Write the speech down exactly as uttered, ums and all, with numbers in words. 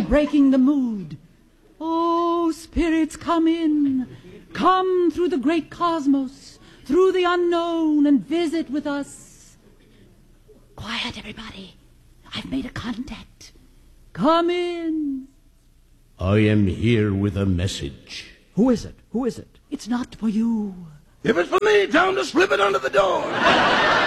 breaking the mood. Oh, spirits, come in. Come through the great cosmos, through the unknown, and visit with us. Quiet, everybody. I've made a contact. Come in. I am here with a message. Who is it? Who is it? It's not for you. If it's for me, tell him to slip it under the door.